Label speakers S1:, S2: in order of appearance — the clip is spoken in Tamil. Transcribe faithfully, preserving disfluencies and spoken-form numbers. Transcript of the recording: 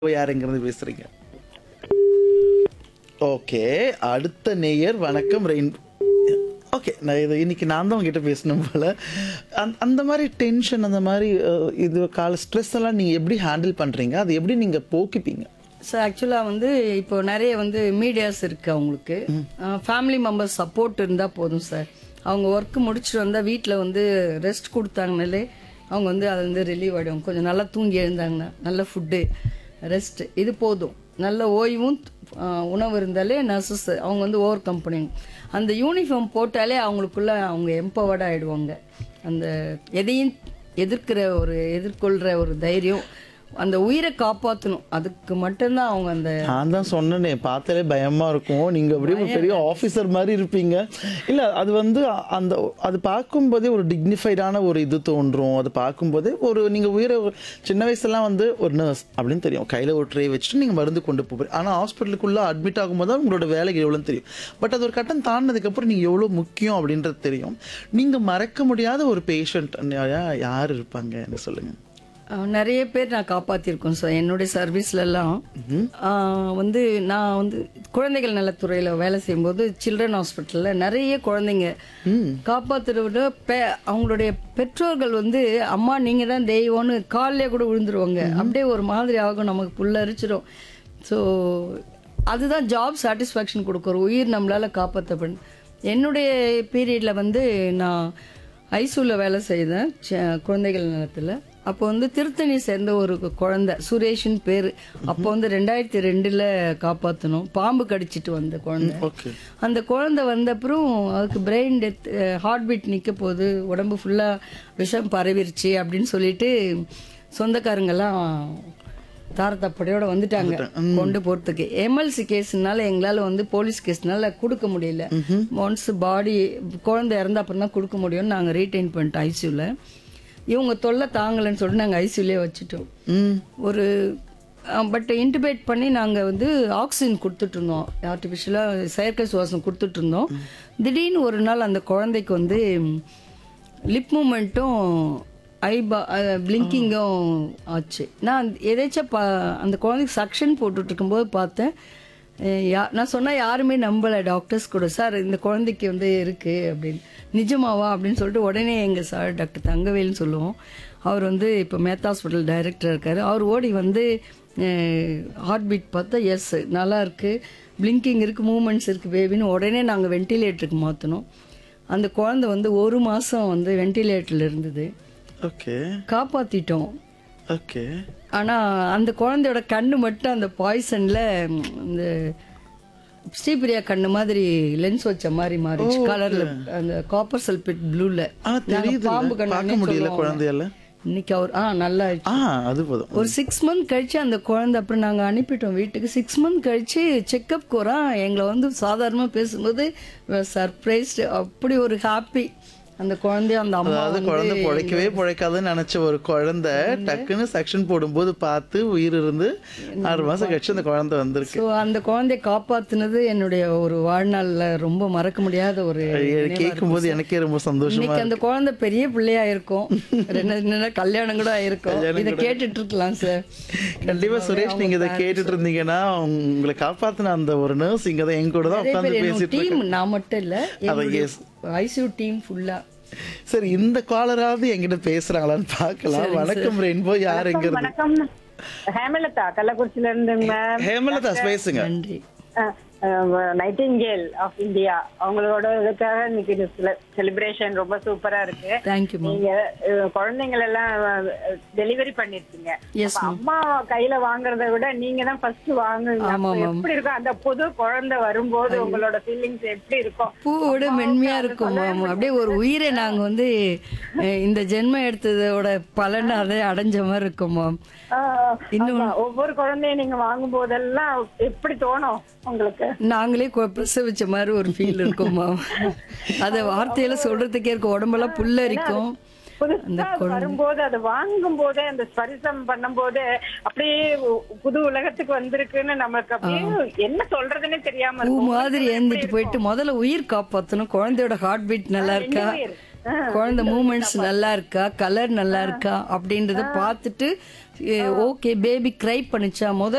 S1: யாருங்கிறது பேசுறீங்க? ஓகே, அடுத்த நேயர். வணக்கம் ரெயின். ஓகே, நான் இது இன்னைக்கு நான் தான் உங்ககிட்ட பேசணும் போல. அந் அந்த மாதிரி டென்ஷன், அந்த மாதிரி அஹ், இது கால ஸ்ட்ரெஸ் எல்லாம் நீங்கள் எப்படி ஹேண்டில் பண்ணுறீங்க? அது எப்படி நீங்கள் போக்கிப்பீங்க?
S2: சார் ஆக்சுவலாக வந்து இப்போ நிறைய வந்து மீடியாஸ் இருக்குது அவங்களுக்கு. ஃபேமிலி மெம்பர்ஸ் சப்போர்ட் இருந்தால் போதும் சார். அவங்க ஒர்க்கு முடிச்சுட்டு வந்தால் வீட்டில் வந்து ரெஸ்ட் கொடுத்தாங்கனாலே அவங்க வந்து அது வந்து ரிலீவ் ஆகிடும். கொஞ்சம் நல்லா தூங்கி எழுந்தாங்கன்னா, நல்ல ஃபுட்டு, ரெஸ்ட், இது போதும். நல்ல ஓய்வும் ஆஹ், உணவு இருந்தாலே நர்சஸ் அவங்க வந்து ஓவர் கம் பண்ணுவாங்க. அந்த யூனிஃபார்ம் போட்டாலே அவங்களுக்குள்ள அவங்க எம்பவர்ட் ஆகிடுவாங்க. அந்த எதையும் எதிர்க்கிற ஒரு எதிர்கொள்கிற ஒரு தைரியம், அந்த உயிரை காப்பாற்றணும், அதுக்கு மட்டும்தான் அவங்க அந்த
S1: நான் தான் சொன்னேனே, பார்த்தாலே பயமா இருக்கும். நீங்க அப்படியே ஒரு பெரிய ஆஃபீஸர் மாதிரி இருப்பீங்க. இல்ல, அது வந்து அந்த அது பார்க்கும்போதே ஒரு டிக்னிஃபைடான ஒரு இது தோன்றும். அது பார்க்கும்போதே ஒரு நீங்க உயிரை சின்ன வயசுலாம் வந்து ஒரு நர்ஸ் அப்படின்னு தெரியும், கையில ஒரு ட்ரே வச்சுட்டு நீங்க மருந்து கொண்டு போகிறீங்க. ஆனா ஹாஸ்பிட்டலுக்குள்ள அட்மிட் ஆகும்போது தான் உங்களோட வேலைக்கு எவ்வளோன்னு தெரியும். பட் அது ஒரு கட்டம் தாண்டினதுக்கு அப்புறம் நீங்க எவ்வளவு முக்கியம் அப்படின்றது தெரியும். நீங்க மறக்க முடியாத ஒரு பேஷண்ட் யார் இருப்பாங்க என்ன சொல்லுங்க?
S2: அஹ், நிறைய பேர் நான் காப்பாற்றிருக்கோம் சார் என்னுடைய சர்வீஸ்லலாம். வந்து நான் வந்து குழந்தைகள் நலத்துறையில் வேலை செய்யும்போது சில்ட்ரன் ஹாஸ்பிட்டலில் நிறைய குழந்தைங்க காப்பாற்றுறத விட பெ அவங்களுடைய பெற்றோர்கள் வந்து அம்மா நீங்கள் தான் தெய்வம்னு காலிலே கூட விழுந்துருவாங்க. அப்படியே ஒரு மாதிரி ஆகும், நமக்கு புல்லரிச்சிடும். ஸோ அதுதான் ஜாப் சாட்டிஸ்ஃபேக்ஷன் கொடுக்குற உயிர் நம்மளால் காப்பாற்றப்படும். என்னுடைய பீரியடில் வந்து நான் ஐசூவில் வேலை செய்தேன் ச- குழந்தைகள் நலத்தில். அப்போ வந்து திருத்தணி சேர்ந்த ஒரு குழந்தை சுரேஷ்னு பேர். அப்போ வந்து ரெண்டாயிரத்தி ரெண்டில் காப்பாற்றணும், பாம்பு கடிச்சிட்டு வந்த குழந்தை.
S1: ஓகே.
S2: அந்த குழந்தை வந்த அப்புறம் அதுக்கு பிரெயின் டெத், ஹார்ட் பீட் நிற்க போகுது, உடம்பு ஃபுல்லாக விஷம் பரவிருச்சு அப்படின்னு சொல்லிட்டு சொந்தக்காரங்கெல்லாம் தாரத்தப்படையோட வந்துட்டாங்க கொண்டு போகிறதுக்கு. எம்எல்சி கேஸ்னால எங்களால் வந்து போலீஸ் கேஸ்னால கொடுக்க முடியல. ஒன்ஸ் பாடி குழந்தை இறந்த அப்புறம் தான் கொடுக்க முடியும்னு நாங்கள் ரீட்டைன் பண்ணிட்டோம் ஐசியூவில். இவங்க தொல்லை தாங்கலைன்னு சொல்லிட்டு நாங்கள் ஐசியூலே வச்சுட்டோம்.
S1: ம்.
S2: ஒரு பட் இன்டிபேட் பண்ணி நாங்கள் வந்து ஆக்சிஜன் கொடுத்துட்ருந்தோம், ஆர்டிஃபிஷியலாக செயற்கை சுவாசம் கொடுத்துட்ருந்தோம். திடீர்னு ஒரு நாள் அந்த குழந்தைக்கு வந்து லிப் மூமெண்ட்டும் ஐபா பிளிங்கிங்கும் ஆச்சு. நான் எதாச்சும் பா அந்த குழந்தைக்கு சக்ஷன் போட்டுட்டு இருக்கும்போது பார்த்தேன். அஹ் யா நான் சொன்னால் யாருமே நம்பலை, டாக்டர்ஸ் கூட. சார் இந்த குழந்தைக்கு வந்து இருக்குது அப்படின்னு. நிஜமாவா அப்படின்னு சொல்லிட்டு உடனே எங்கள் சார் டாக்டர் தங்கவேல்னு சொல்லுவோம், அவர் வந்து இப்போ மேத்தா ஹாஸ்பிட்டல் டைரக்டர் இருக்கார். அவர் ஓடி வந்து ஹார்ட் பீட் பார்த்தா எஸ் நல்லா இருக்குது, பிளிங்கிங் இருக்குது, மூமெண்ட்ஸ் இருக்குது பேபின்னு உடனே நாங்கள் வென்டிலேட்டருக்கு மாற்றினோம். அந்த குழந்தை வந்து ஒரு மாதம் வந்து வென்டிலேட்டரில் இருந்தது.
S1: ஓகே.
S2: காப்பாற்றிட்டோம்.
S1: ஓகே.
S2: ஆனால் அந்த குழந்தையோட கண்ணு மட்டும் அந்த பாய்சனில் இந்த ஸ்ரீபிரியா கண்ணு மாதிரி லென்ஸ் வச்ச மாதிரி மாறிச்சு கலரில், அந்த காப்பர் சல்பேட் ப்ளூவில்.
S1: ஆனா தெரியுது,
S2: பாம்பு
S1: பார்க்க
S2: கண்ணு
S1: முடியல குழந்தையால.
S2: இன்னைக்கு அவர் ஆ நல்லா
S1: ஆ, அது போதும்.
S2: ஒரு சிக்ஸ் மந்த் கழிச்சு அந்த குழந்தை அப்புறம் நாங்கள் அனுப்பிட்டோம் வீட்டுக்கு. சிக்ஸ் மந்த் கழிச்சு செக்கப் போகிறோம். எங்களை வந்து சாதாரணமாக பேசும்போது சர்ப்ரைஸ்டு, அப்படி ஒரு ஹாப்பி. அந்த குழந்தைய அந்த அம்மா
S1: அதாவது
S2: வந்து
S1: குழந்தை பிழைக்கவே பிழைக்காதுன்னு நினைச்ச ஒரு குழந்தை டக்குன்னு செக்ஷன் போடும்போது பார்த்து உயிர் இருந்து ஆறு மாசம் கழிச்சு அந்த குழந்தை வந்திருக்கு.
S2: ஸோ அந்த குழந்தைய காப்பாத்துனது என்னுடைய ஒரு வாழ்நாள்ல ரொம்ப மறக்க முடியாத ஒரு
S1: கேட்கும் போது எனக்கே ரொம்ப சந்தோஷமா
S2: இன்னைக்கு அந்த குழந்தை பெரிய பிள்ளையா இருக்கும், ரெண்டு ரெண்டு கல்யாணம் கூட ஆயிருக்கும். இதை கேட்டுட்டு இருக்கலாம் சார்.
S1: கண்டிப்பா சுரேஷ், நீங்க இதை கேட்டுட்டு இருந்தீங்கன்னா உங்களை காப்பாத்தின அந்த ஒரு நர்ஸ் இங்க தான் எங்க கூட தான் உட்காந்து பேசிட்டு
S2: டீம்,
S1: இருக்கேன்.
S2: நான் மட்டும் இல்ல, ஐசியூ டீம் ஃபுல்லா.
S1: சரி, இந்த காலராவது என்கிட்ட பேசுறாங்களான்னு பார்க்கலாம். வணக்கம் ரெயின்போ, யார் எங்க இருந்து?
S3: வணக்கம், ஹேமலதா கள்ளக்குறிச்சியில இருந்துங்க மேம்.
S1: ஹேமலதா பேசுங்க.
S2: நன்றி.
S3: நைட்டிங்கேல் ஆஃப் இந்தியா, அவங்களோட இதுக்காக இன்னைக்கு செலிப்ரேஷன் ரொம்ப சூப்பரா இருக்கு.
S2: Thank you ma'am.
S3: நீங்க அஹ், குழந்தைங்களை எல்லாம் டெலிவரி பண்ணிருக்கீங்க.
S2: Yes,
S3: அப்ப அம்மா கையில வாங்குறத விட நீங்க தான் ஃபர்ஸ்ட் வாங்குங்க.
S2: ஆமா,
S3: அப்ப
S2: ma'am.
S3: எப்படி இருக்கும் அந்த புது குழந்தை வரும்போது உங்களோட ஃபீலிங்ஸ் எப்படி இருக்கும்?
S2: பூவோட மென்மையா இருக்கும் மேம். அப்படியே ஒரு உயிரை நாங்க வந்து அஹ், இந்த ஜென்மம் எடுத்ததோட பலன் அதை அடைஞ்ச மாதிரி இருக்கும் மேம்.
S3: ஆஹ்,
S2: இன்னும்
S3: ஆமா, ஒவ்வொரு குழந்தையும் நீங்க வாங்கும் போதெல்லாம் எப்படி தோணும் உங்களுக்கு?
S2: நாங்களே கொ- பிரசவிச்ச மாதிரி ஒரு ஃபீல் இருக்கும் மேம். அதை வார்த்தையில சொல்றதுக்கே இருக்கும், உடம்பெல்லாம் புல்லரிக்கும்.
S3: புதுசா வரும்போது அதை வாங்கும் போதே அந்த ஸ்பரிசம் பண்ணும் போது அப்படியே புது உலகத்துக்கு வந்திருக்குன்னு நமக்கு அப்படியே என்ன சொல்றதுன்னே தெரியாம
S2: பூ
S3: இருக்கும்.
S2: மாதிரி ஏந்திட்டு போயிட்டு முதல்ல உயிர் காப்பாற்றணும். குழந்தையோட ஹார்ட் பீட் நல்லா இருக்கா,
S3: உயிர்.
S2: குழந்தை மூமெண்ட்ஸ் நல்லா இருக்கா, கலர் நல்லா இருக்கா அப்படின்றத பார்த்துட்டு ஓகே பேபி க்ரை பண்ணிச்சா முதல்ல